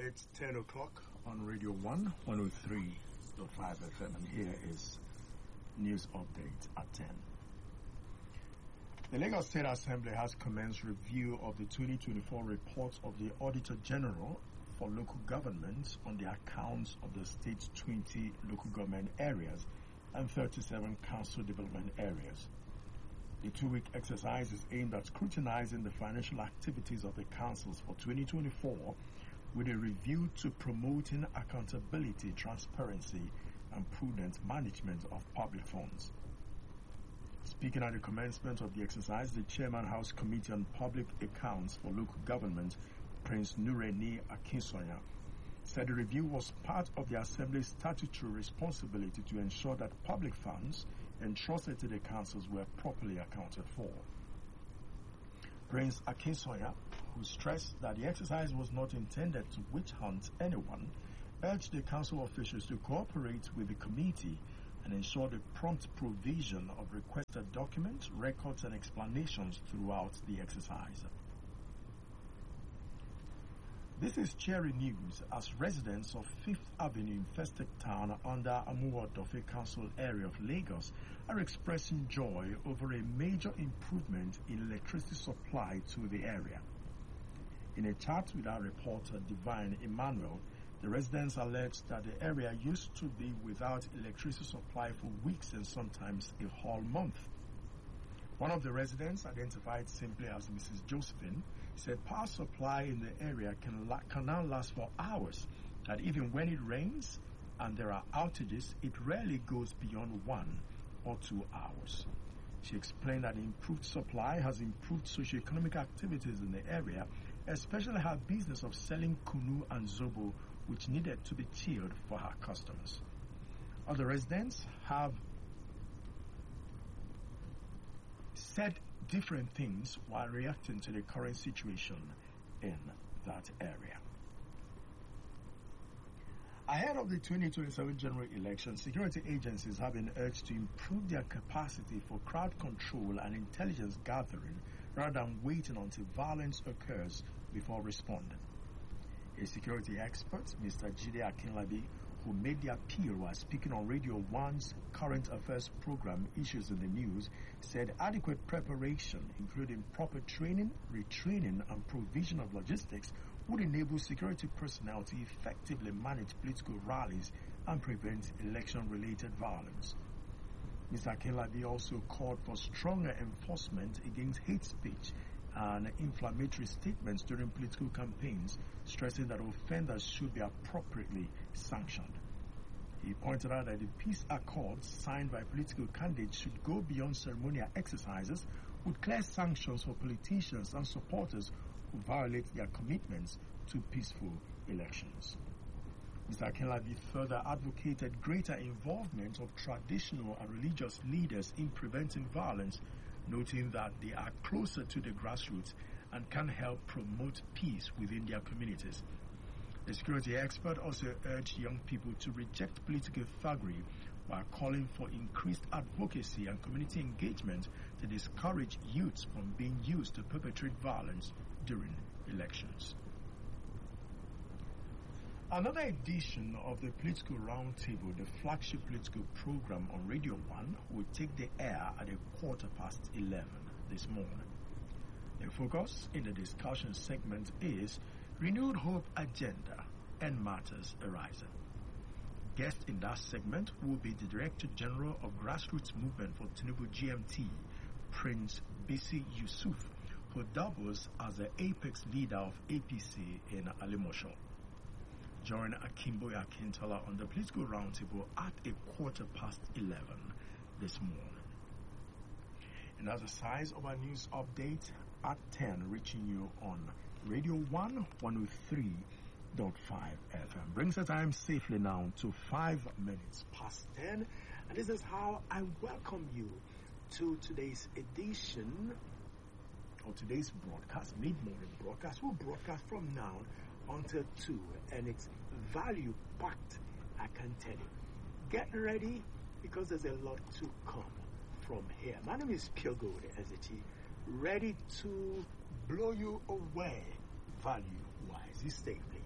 It's 10 o'clock on Radio 1, 103.5 FM, and here is news update at 10. The Lagos State Assembly has commenced review of the 2024 report of the Auditor General for local governments on the accounts of the state's 20 local government areas and 37 council development areas. The two-week exercise is aimed at scrutinizing the financial activities of the councils for 2024 with a review to promoting accountability, transparency, and prudent management of public funds. Speaking at the commencement of the exercise, the Chairman House Committee on Public Accounts for Local Government, Prince Nureni Akinsoya, said the review was part of the Assembly's statutory responsibility to ensure that public funds entrusted to the councils were properly accounted for. Prince Akinsoya, who stressed that the exercise was not intended to witch hunt anyone, urged the council officials to cooperate with the committee and ensure the prompt provision of requested documents, records, and explanations throughout the exercise. This is cheery news as residents of 5th Avenue in Festac Town under Amuwo-Dofe Council area of Lagos are expressing joy over a major improvement in electricity supply to the area. In a chat with our reporter Divine Emmanuel, the residents alleged that the area used to be without electricity supply for weeks and sometimes a whole month. One of the residents, identified simply as Mrs. Josephine, said power supply in the area can now last for hours, that even when it rains and there are outages, it rarely goes beyond 1 or 2 hours. She explained that improved supply has improved socioeconomic activities in the area, especially her business of selling kunu and zobo, which needed to be chilled for her customers. Other residents have said different things while reacting to the current situation in that area. Ahead of the 2027 general election, security agencies have been urged to improve their capacity for crowd control and intelligence gathering rather than waiting until violence occurs before responding. A security expert, Mr. Jide Akinlabi, who made the appeal while speaking on Radio 1's Current Affairs program Issues in the News, said adequate preparation, including proper training, retraining, and provision of logistics, would enable security personnel to effectively manage political rallies and prevent election-related violence. Mr. Akinlabi also called for stronger enforcement against hate speech and inflammatory statements during political campaigns, stressing that offenders should be appropriately sanctioned. He pointed out that the peace accords signed by political candidates should go beyond ceremonial exercises with clear sanctions for politicians and supporters who violate their commitments to peaceful elections. Mr. Akinlabi further advocated greater involvement of traditional and religious leaders in preventing violence, noting that they are closer to the grassroots and can help promote peace within their communities. The security expert also urged young people to reject political thuggery while calling for increased advocacy and community engagement to discourage youths from being used to perpetrate violence during elections. Another edition of the Political Roundtable, the flagship political program on Radio 1, will take the air at 11:15 this morning. The focus in the discussion segment is Renewed Hope Agenda and Matters Arising. Guest in that segment will be the Director General of Grassroots Movement for Tinubu GMT, Prince Bisi Yusuf, who doubles as the apex leader of APC in Alimosho. Join Akimboy Akintola on the Political Roundtable at 11:15 this morning. And as a size of our news update at 10, reaching you on Radio 1 103.5 FM. Brings the time safely now to 5 minutes past 10. And this is how I welcome you to today's edition, or today's broadcast, mid-morning broadcast. We'll broadcast from now until 2, and it's value-packed, I can tell you. Get ready, because there's a lot to come from here. My name is Piogold Ezeti, ready to blow you away value-wise. You stay, please.